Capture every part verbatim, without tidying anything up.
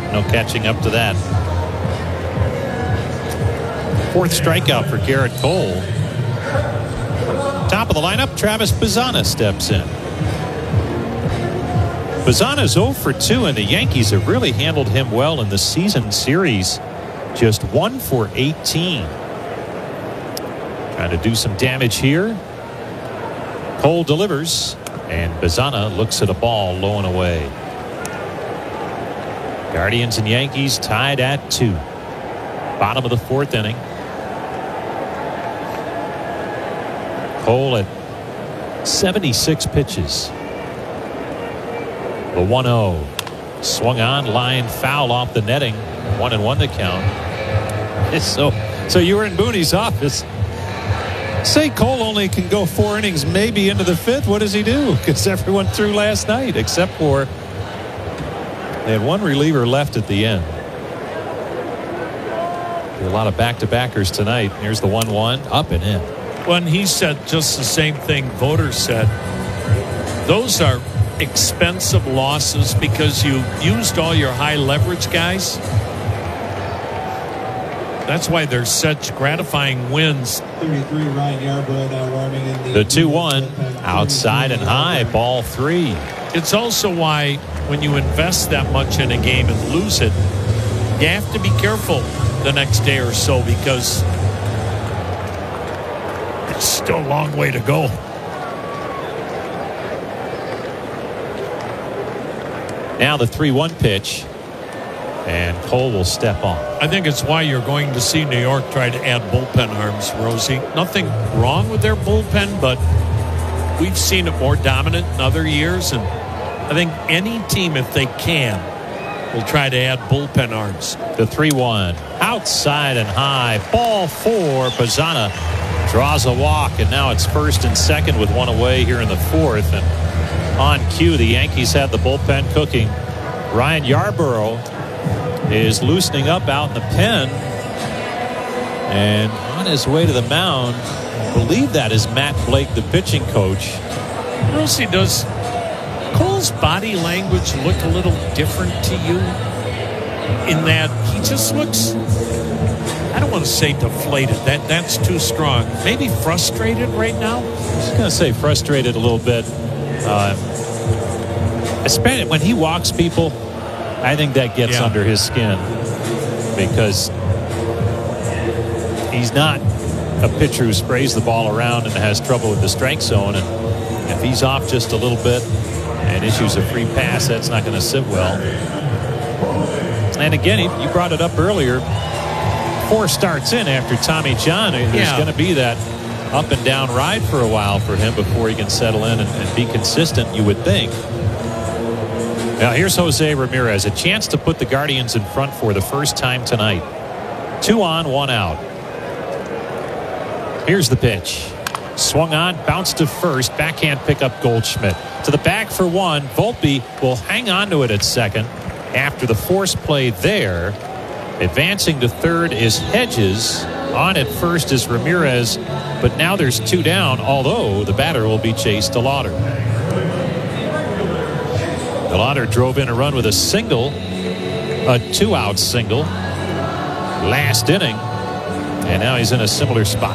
No catching up to that. Fourth strikeout for Garrett Cole. Top of the lineup, Travis Bazzana steps in. Bazzana's oh for two, and the Yankees have really handled him well in the season series. Just one for eighteen. Trying to do some damage here. Cole delivers, and Bazzana looks at a ball low and away. Guardians and Yankees tied at two. Bottom of the fourth inning. Cole at seventy-six pitches. The one oh. Swung on, line foul off the netting. One and one to count. So, so you were in Booney's office. Say Cole only can go four innings, maybe into the fifth. What does he do? Because everyone threw last night, except for they had one reliever left at the end. A lot of back-to-backers tonight. Here's the one one, up and in. When he said just the same thing Voters said. Those are expensive losses because you used all your high leverage guys. That's why they're such gratifying wins. thirty-three, Ryan Yarbrough now warming in the The two one, outside and high, ball three. It's also why when you invest that much in a game and lose it, you have to be careful the next day or so because it's still a long way to go. Now the three one pitch, and Cole will step on. I think it's why you're going to see New York try to add bullpen arms, Rosie. Nothing wrong with their bullpen, but we've seen it more dominant in other years, and I think any team, if they can, will try to add bullpen arms. The three one, outside and high, ball four. Bazzana draws a walk, and now it's first and second with one away here in the fourth. And on cue, the Yankees have the bullpen cooking. Ryan Yarbrough is loosening up out in the pen, and on his way to the mound, I believe that is Matt Blake, the pitching coach. Rosie, does Cole's body language look a little different to you in that he just looks, I don't want to say deflated, that that's too strong, maybe frustrated right now? I was going to say frustrated a little bit. Uh, especially when he walks people, I think that gets yeah. under his skin because he's not a pitcher who sprays the ball around and has trouble with the strike zone. And if he's off just a little bit and issues a free pass, that's not going to sit well. And again, you brought it up earlier. Four starts in after Tommy John. There's yeah. going to be that up and down ride for a while for him before he can settle in and, and be consistent, you would think. Now here's Jose Ramirez, a chance to put the Guardians in front for the first time tonight. Two on, one out. Here's the pitch. Swung on, bounced to first, backhand pickup Goldschmidt. To the bag for one, Volpe will hang on to it at second after the force play there. Advancing to third is Hedges. On at first is Ramirez, but now there's two down, although the batter will be Chase DeLauter. DeLauter drove in a run with a single, a two-out single last inning, and now he's in a similar spot.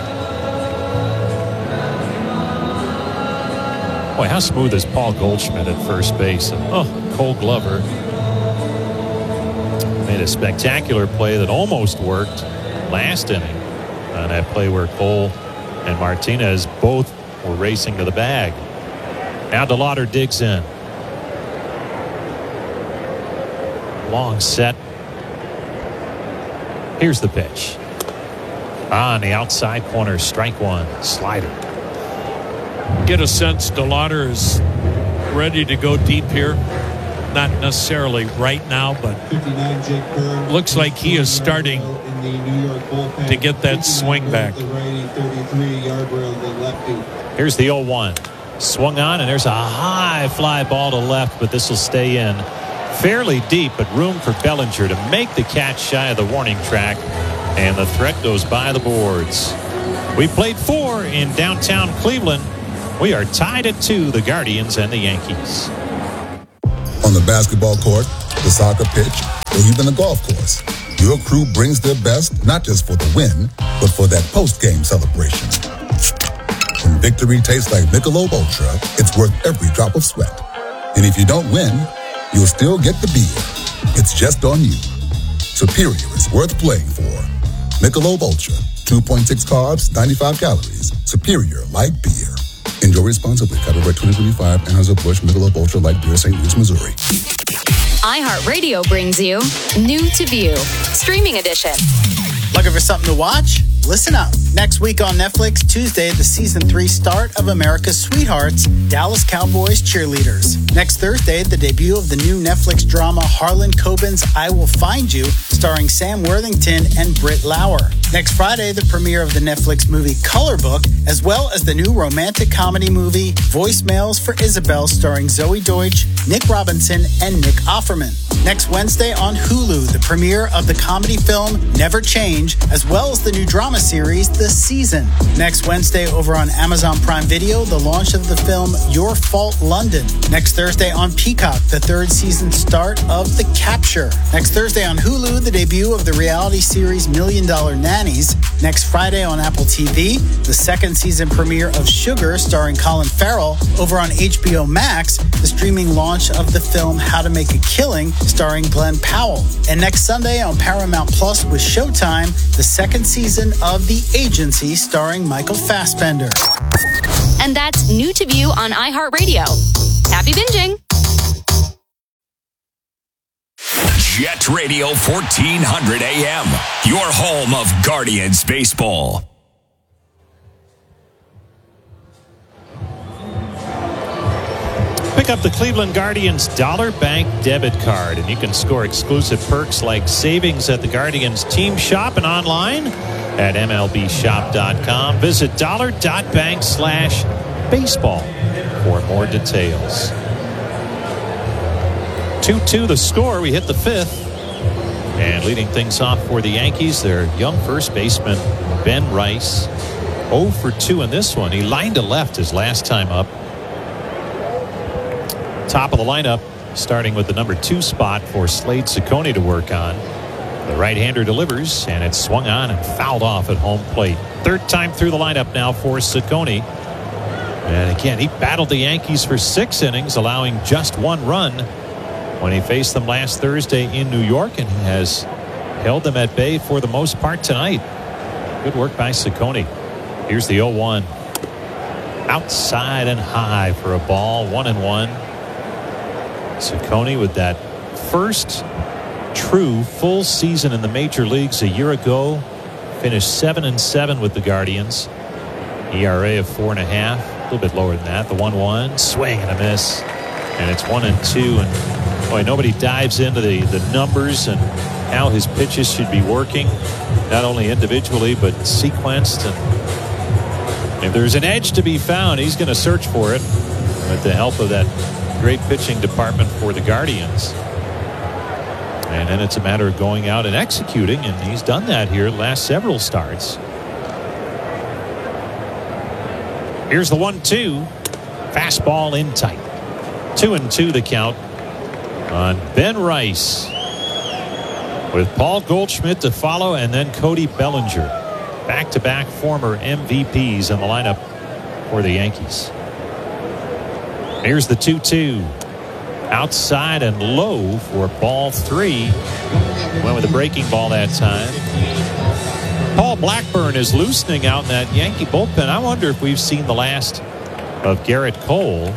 Boy, how smooth is Paul Goldschmidt at first base? And, oh, Cole Glover made a spectacular play that almost worked last inning on that play where Cole and Martinez both were racing to the bag. Now DeLauter digs in. Long set. Here's the pitch. On the outside corner, strike one, slider. Get a sense DeLauter is ready to go deep here. Not necessarily right now, but looks like he is starting to get that swing back. Here's the oh one. Swung on, and there's a high fly ball to left, but this will stay in. Fairly deep, but room for Bellinger to make the catch shy of the warning track, and the threat goes by the boards. We played four in downtown Cleveland. We are tied at two, the Guardians and the Yankees. On the basketball court, the soccer pitch, or even a golf course, your crew brings their best not just for the win, but for that post-game celebration. When victory tastes like Michelob Ultra, it's worth every drop of sweat. And if you don't win, you'll still get the beer. It's just on you. Superior is worth playing for. Michelob Ultra, two point six carbs, ninety-five calories. Superior light beer. Enjoy responsibly. Copyright twenty twenty-five, Anheuser-Busch Michelob Ultra Light Beer, Saint Louis, Missouri. iHeartRadio brings you New to View, Streaming Edition. Looking for something to watch? Listen up. Next week on Netflix, Tuesday, the season three start of America's Sweethearts, Dallas Cowboys Cheerleaders. Next Thursday, the debut of the new Netflix drama Harlan Coben's I Will Find You, starring Sam Worthington and Britt Lauer. Next Friday, the premiere of the Netflix movie Color Book, as well as the new romantic comedy movie Voicemails for Isabel, starring Zoe Deutsch, Nick Robinson, and Nick Offerman. Next Wednesday on Hulu, the premiere of the comedy film Never Change, as well as the new drama series The Season. Next Wednesday over on Amazon Prime Video, the launch of the film Your Fault London. Next Thursday on Peacock, the third season start of The Capture. Next Thursday on Hulu, the debut of the reality series Million Dollar Nannies. Next Friday on Apple T V, the second season premiere of Sugar, starring Colin Farrell. Over on H B O Max, the streaming launch of the film How to Make a Killing, starring Glenn Powell. And next Sunday on Paramount Plus with Showtime, the second season of The Agency, starring Michael Fassbender. And that's New to View on iHeartRadio. Happy binging. Jet Radio fourteen hundred A M, your home of Guardians baseball. Pick up the Cleveland Guardians Dollar Bank debit card, and you can score exclusive perks like savings at the Guardians team shop and online at M L B shop dot com. Visit dollar.bank slash baseball for more details. two two the score. We hit the fifth. And leading things off for the Yankees, their young first baseman, Ben Rice. oh for two in this one. He lined to left his last time up. Top of the lineup, starting with the number two spot for Slade Ciccone to work on. The right-hander delivers, and it's swung on and fouled off at home plate. Third time through the lineup now for Ciccone. And again, he battled the Yankees for six innings, allowing just one run when he faced them last Thursday in New York, and he has held them at bay for the most part tonight. Good work by Ciccone. Here's the oh one. Outside and high for a ball, one and one. Ciccone with that first true full season in the major leagues a year ago. Finished seven and seven with the Guardians. E R A of four and a half. A little bit lower than that. The one one. Swing and a miss. And it's one and two. And boy, nobody dives into the, the numbers and how his pitches should be working. Not only individually, but sequenced. And if there's an edge to be found, he's going to search for it with the help of that great pitching department for the Guardians. And then it's a matter of going out and executing, and he's done that here the last several starts. Here's the one two. Fastball in tight. Two and two the count on Ben Rice, with Paul Goldschmidt to follow, and then Cody Bellinger. Back-to-back former M V Ps in the lineup for the Yankees. Here's the two two. Outside and low for ball three. Went with a breaking ball that time. Paul Blackburn is loosening out in that Yankee bullpen. I wonder if we've seen the last of Garrett Cole.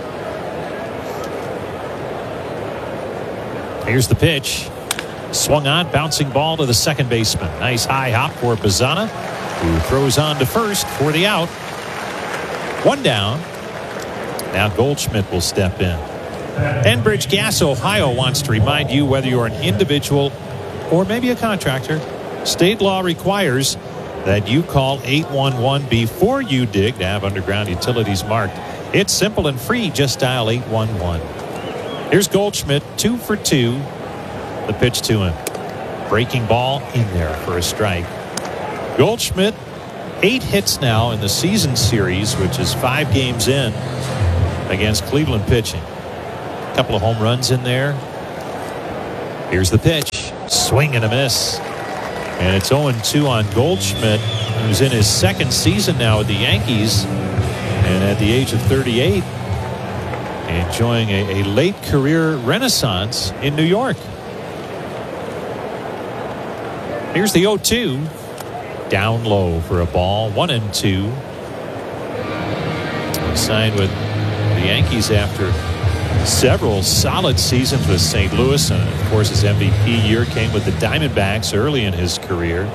Here's the pitch. Swung on, bouncing ball to the second baseman. Nice high hop for Bazzana, who throws on to first for the out. One down. Now Goldschmidt will step in. Enbridge Gas Ohio wants to remind you, whether you're an individual or maybe a contractor, state law requires that you call eight one one before you dig to have underground utilities marked. It's simple and free. Just dial eight one one. Here's Goldschmidt, two for two. The pitch to him. Breaking ball in there for a strike. Goldschmidt, eight hits now in the season series, which is five games in against Cleveland pitching. A couple of home runs in there. Here's the pitch. Swing and a miss. And it's oh and two on Goldschmidt, who's in his second season now with the Yankees. And at the age of thirty-eight, enjoying a, a late career renaissance in New York. Here's the oh two. Down low for a ball. One and two. He signed with the Yankees after several solid seasons with Saint Louis, and of course his M V P year came with the Diamondbacks early in his career.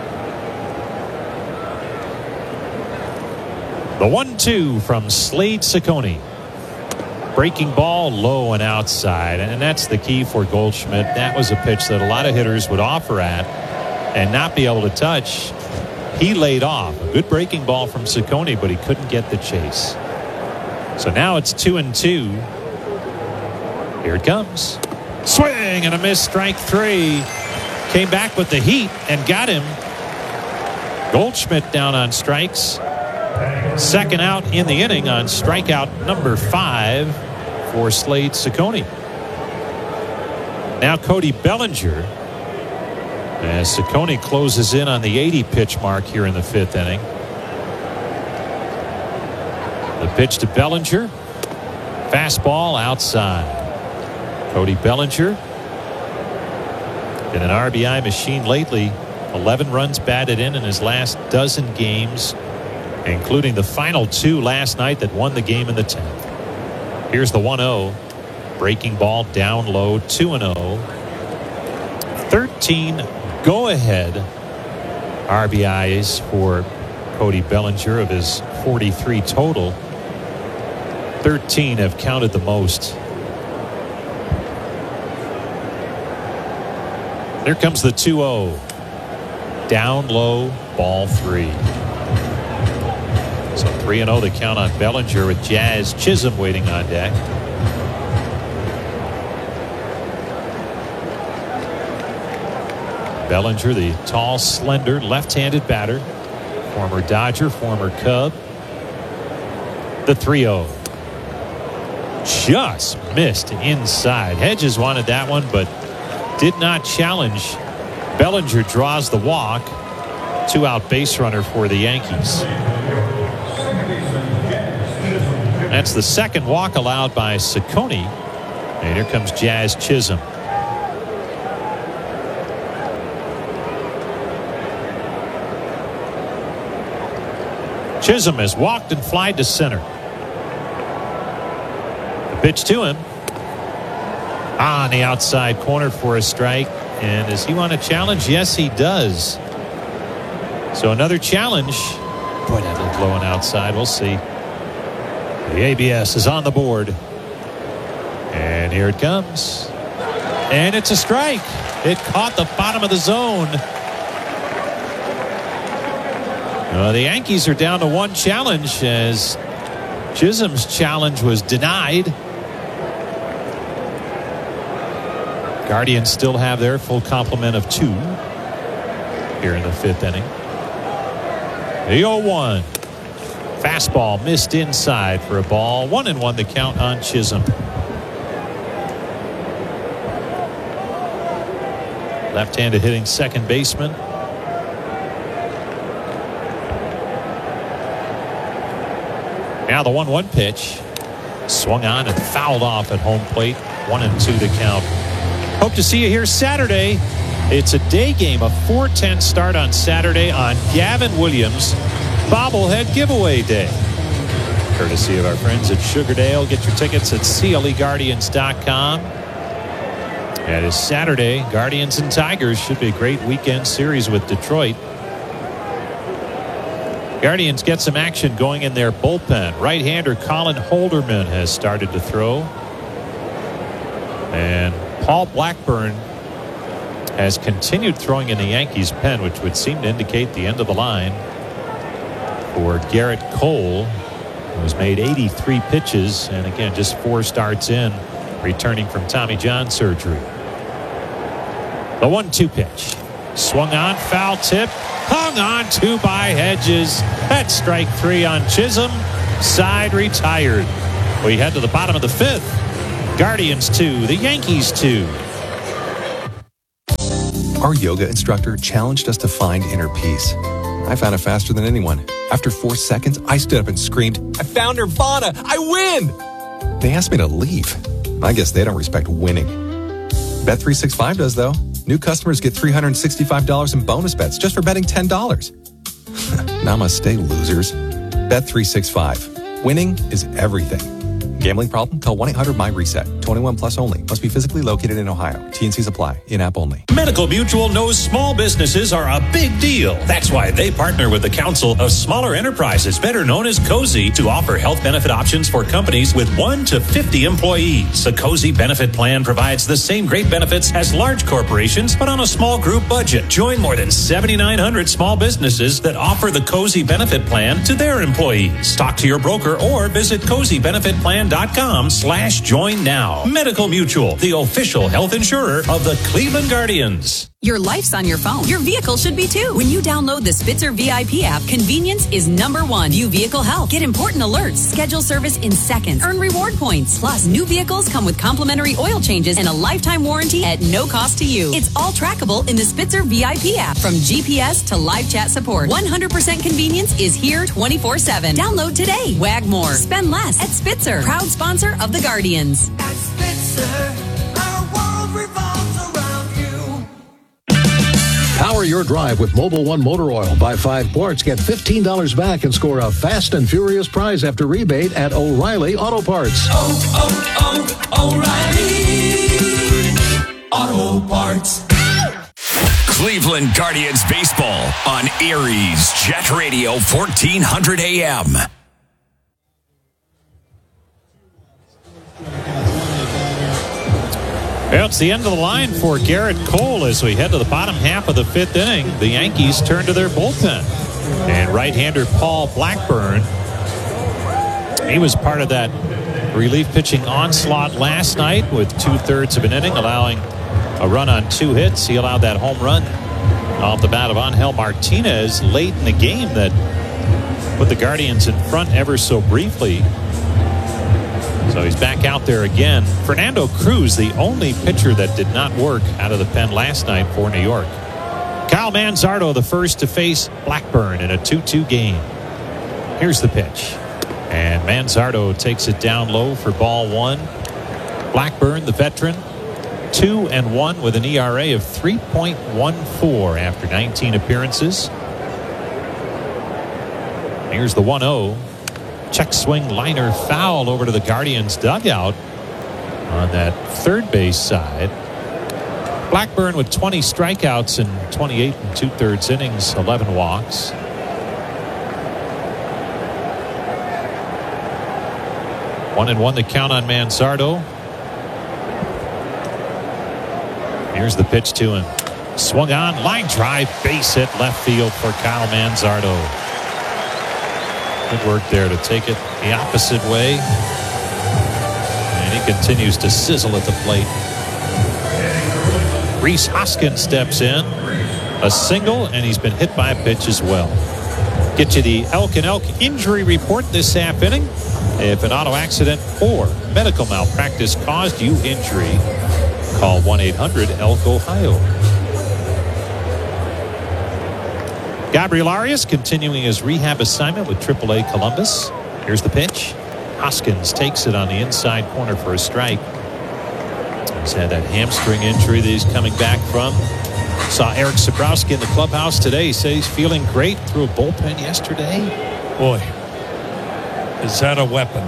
The one two from Slade Cecconi. Breaking ball low and outside, and that's the key for Goldschmidt. That was a pitch that a lot of hitters would offer at and not be able to touch. He laid off. A good breaking ball from Cecconi, but he couldn't get the chase. So now it's two and two. Here it comes. Swing and a miss, strike three. Came back with the heat and got him. Goldschmidt down on strikes. Second out in the inning on strikeout number five for Slade Cecconi. Now Cody Bellinger, as Cecconi closes in on the eighty pitch mark here in the fifth inning. The pitch to Bellinger. Fastball outside. Cody Bellinger, in an R B I machine lately. eleven runs batted in in his last dozen games, including the final two last night that won the game in the tenth. Here's the one oh. Breaking ball down low. two and oh. thirteen go-ahead R B Is for Cody Bellinger of his forty-three total. thirteen have counted the most. Here comes the two oh. Down low, ball three. So three and oh to count on Bellinger with Jazz Chisholm waiting on deck. Bellinger, the tall, slender, left-handed batter. Former Dodger, former Cub. The three oh. Just missed inside. Hedges wanted that one, but did not challenge. Bellinger draws the walk. Two-out base runner for the Yankees. That's the second walk allowed by Cecconi. And here comes Jazz Chisholm. Chisholm has walked and flied to center. The pitch to him. On the outside corner for a strike. And does he want a challenge? Yes, he does. So another challenge. Boy, that looked low and outside. We'll see. The A B S is on the board. And here it comes. And it's a strike. It caught the bottom of the zone. Uh, the Yankees are down to one challenge as Chisholm's challenge was denied. Guardians still have their full complement of two here in the fifth inning. The oh one. Fastball missed inside for a ball. One and one to count on Chisholm. Left-handed hitting second baseman. Now the one one pitch. Swung on and fouled off at home plate. One and two to count. Hope to see you here Saturday. It's a day game, a four ten start on Saturday on Gavin Williams Bobblehead Giveaway Day. Courtesy of our friends at Sugardale. Get your tickets at C L E Guardians dot com. That is Saturday. Guardians and Tigers should be a great weekend series with Detroit. Guardians get some action going in their bullpen. Right-hander Colin Holderman has started to throw. And Paul Blackburn has continued throwing in the Yankees pen, which would seem to indicate the end of the line for Garrett Cole, who has made eighty-three pitches and again just four starts in, returning from Tommy John surgery. The one two pitch. Swung on, foul tip, hung on to by Hedges. That's strike three on Chisholm. Side retired. We head to the bottom of the fifth. Guardians two, the Yankees two. Our yoga instructor challenged us to find inner peace. I found it faster than anyone. After four seconds, I stood up and screamed, "I found Nirvana! I win!" They asked me to leave. I guess they don't respect winning. Bet three sixty-five does, though. New customers get three hundred sixty-five dollars in bonus bets just for betting ten dollars. Namaste, losers. Bet three sixty-five. Winning is everything. Gambling problem? Call one eight hundred M Y reset. twenty-one plus only. Must be physically located in Ohio. T N Cs apply. In-app only. Medical Mutual knows small businesses are a big deal. That's why they partner with the Council of Smaller Enterprises, better known as COSI, to offer health benefit options for companies with one to fifty employees. The COSI benefit plan provides the same great benefits as large corporations, but on a small group budget. Join more than seventy-nine hundred small businesses that offer the COSI benefit plan to their employees. Talk to your broker or visit cozy benefit plan dot com slash join now. Medical Mutual, the official health insurer of the Cleveland Guardians. Your life's on your phone. Your vehicle should be too. When you download the Spitzer V I P app, convenience is number one. View vehicle health. Get important alerts. Schedule service in seconds. Earn reward points. Plus, new vehicles come with complimentary oil changes and a lifetime warranty at no cost to you. It's all trackable in the Spitzer V I P app. From G P S to live chat support, one hundred percent convenience is here twenty-four seven. Download today. Wag more. Spend less at Spitzer. Proud sponsor of the Guardians. At Spitzer, our world revolves around you. Power your drive with Mobil one Motor Oil. Buy five quarts, get fifteen dollars back, and score a fast and furious prize after rebate at O'Reilly Auto Parts. Oh, oh, oh, O'Reilly Auto Parts. Cleveland Guardians baseball on Erie's Jet Radio fourteen hundred A M. Well, it's the end of the line for Garrett Cole as we head to the bottom half of the fifth inning. The Yankees turn to their bullpen. And right-hander Paul Blackburn, he was part of that relief pitching onslaught last night with two-thirds of an inning, allowing a run on two hits. He allowed that home run off the bat of Angel Martinez late in the game that put the Guardians in front ever so briefly. So he's back out there again. Fernando Cruz, the only pitcher that did not work out of the pen last night for New York. Kyle Manzardo, the first to face Blackburn in a two two game. Here's the pitch. And Manzardo takes it down low for ball one. Blackburn, the veteran, two and one with an E R A of three point one four after nineteen appearances. Here's the one oh. Check swing liner foul over to the Guardians dugout on that third base side. Blackburn with twenty strikeouts in twenty-eight and two-thirds innings, eleven walks. One and one to count on Manzardo. Here's the pitch to him. Swung on, line drive, base hit left field for Kyle Manzardo. Good work there to take it the opposite way. And he continues to sizzle at the plate. Rhys Hoskins steps in. A single, and he's been hit by a pitch as well. Get you the Elk and Elk injury report this half inning. If an auto accident or medical malpractice caused you injury, call one eight hundred elk ohio. Gabriel Arias continuing his rehab assignment with triple A Columbus. Here's the pitch. Hoskins takes it on the inside corner for a strike. He's had that hamstring injury that he's coming back from. Saw Eric Sabrowski in the clubhouse today. He says he's feeling great through a bullpen yesterday. Boy, is that a weapon.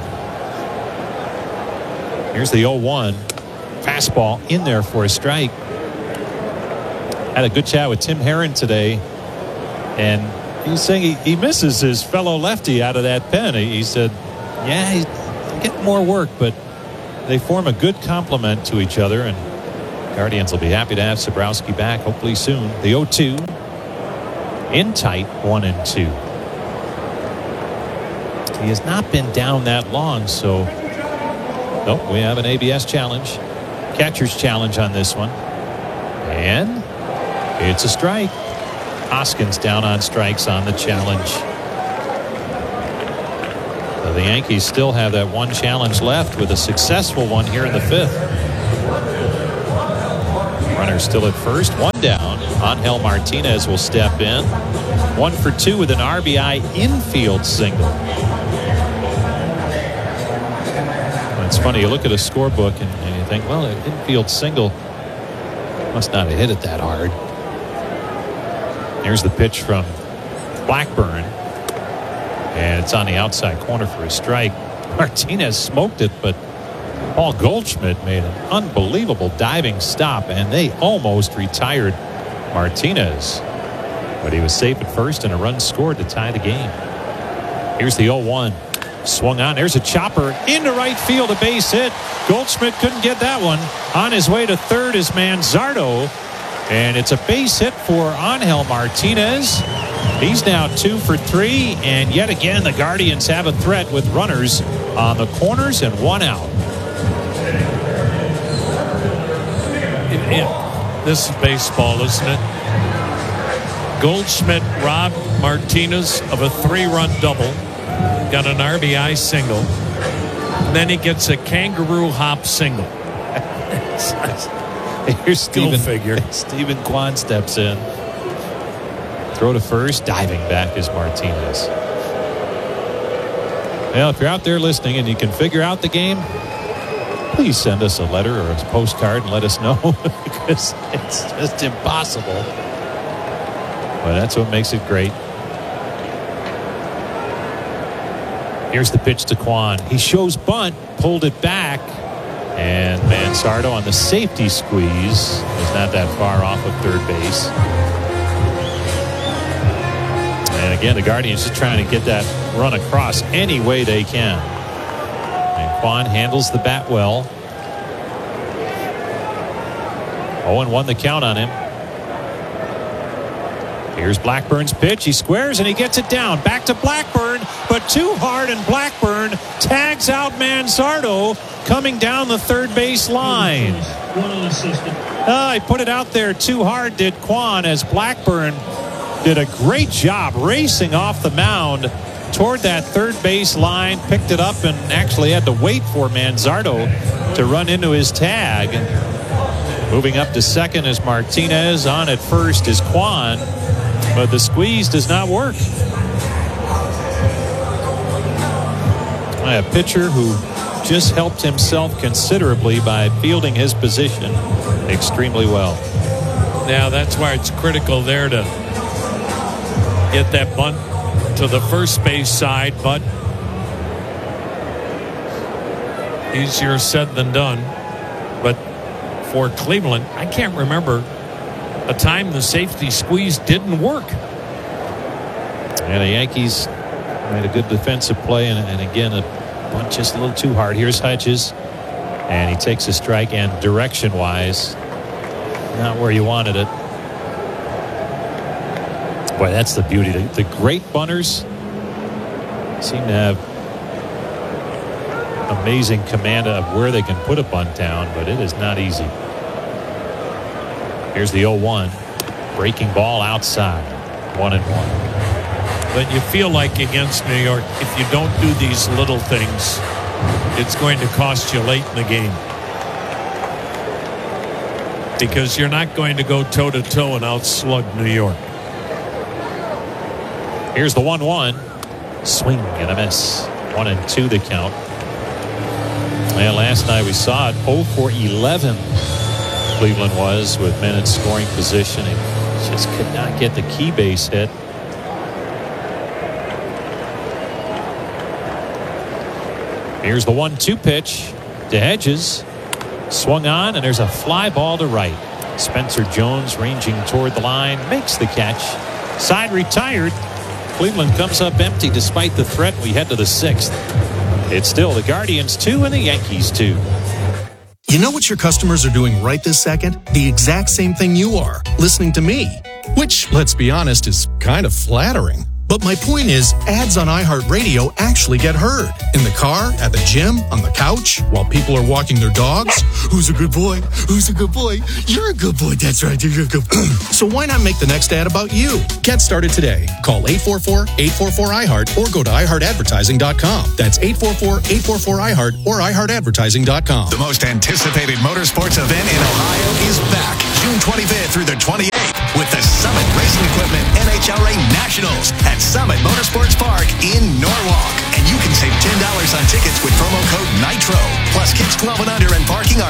Here's the oh one. Fastball in there for a strike. Had a good chat with Tim Herron today. And he's saying he, he misses his fellow lefty out of that pen. He, he said, yeah, he's getting more work, but they form a good complement to each other. And Guardians will be happy to have Sabrowski back, hopefully soon. The oh two. In tight, one and two. He has not been down that long, so nope, we have an A B S challenge. Catcher's challenge on this one. And it's a strike. Hoskins down on strikes on the challenge. So the Yankees still have that one challenge left with a successful one here in the fifth. Runner still at first, one down. Angel Martinez will step in. One for two with an R B I infield single. It's funny, you look at a scorebook and, and you think, well, an infield single must not have hit it that hard. Here's the pitch from Blackburn. And it's on the outside corner for a strike. Martinez smoked it, but Paul Goldschmidt made an unbelievable diving stop, and they almost retired Martinez. But he was safe at first, and a run scored to tie the game. Here's the oh one. Swung on. There's a chopper into right field, a base hit. Goldschmidt couldn't get that one. On his way to third is Manzardo. And it's a base hit for Angel Martinez. He's now two for three. And yet again, the Guardians have a threat with runners on the corners and one out. It, it, this is baseball, isn't it? Goldschmidt robbed Martinez of a three-run double. Got an R B I single. And then he gets a kangaroo hop single. Here's Stephen, figure. Stephen Kwan steps in. Throw to first. Diving back is Martinez. Well, if you're out there listening and you can figure out the game, please send us a letter or a postcard and let us know, because it's just impossible. But that's what makes it great. Here's the pitch to Kwan. He shows bunt, pulled it back, and Manzardo on the safety squeeze is not that far off of third base. And again, the Guardians just trying to get that run across any way they can. And Kwan handles the bat well. oh and one the count on him. Here's Blackburn's pitch. He squares and he gets it down. Back to Blackburn, but too hard, and Blackburn tags out Manzardo coming down the third base line. Uh, he put it out there too hard, did Kwan, as Blackburn did a great job racing off the mound toward that third base line, picked it up, and actually had to wait for Manzardo to run into his tag. Moving up to second is Martinez. On at first is Kwan. But the squeeze does not work. A pitcher who just helped himself considerably by fielding his position extremely well. Now that's why it's critical there to get that bunt to the first base side, but easier said than done. But for Cleveland, I can't remember a time the safety squeeze didn't work. And the Yankees made a good defensive play, and, and again, a bunt just a little too hard. Here's Hutchins, and he takes a strike, and direction-wise, not where you wanted it. Boy, that's the beauty. The, the great bunters seem to have amazing command of where they can put a bunt down, but it is not easy. Here's the oh one. Breaking ball outside. One and one. But you feel like against New York, if you don't do these little things, it's going to cost you late in the game. Because you're not going to go toe-to-toe and outslug New York. Here's the one one. Swing and a miss. One and two the count. And last night we saw it. oh for eleven. Cleveland was with men in scoring position and just could not get the key base hit. Here's the one two pitch to Hedges. Swung on, and there's a fly ball to right. Spencer Jones ranging toward the line, makes the catch. Side retired. Cleveland comes up empty despite the threat. We head to the sixth. It's still the Guardians two and the Yankees two. You know what your customers are doing right this second? The exact same thing you are, listening to me. Which, let's be honest, is kind of flattering. But my point is, ads on iHeartRadio actually get heard. In the car, at the gym, on the couch, while people are walking their dogs. Who's a good boy? Who's a good boy? You're a good boy. That's right. You're a good boy. So why not make the next ad about you? Get started today. Call eight four four, eight four four, I heart or go to i heart advertising dot com. That's eight four four, eight four four, I heart or i heart advertising dot com. The most anticipated motorsports event in Ohio is back June twenty-fifth through the twenty-eighth with the Summit Racing Equipment N H R A Nationals at Summit Motorsports Park in Norwalk. And you can save ten dollars on tickets with promo code NITRO. Plus, kids twelve and under and parking are